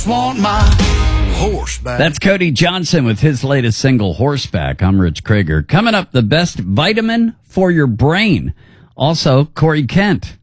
want my horseback. That's Cody Johnson with his latest single, Horseback. I'm Rich Krager. Coming up, the best vitamin for your brain. Also, Corey Kent.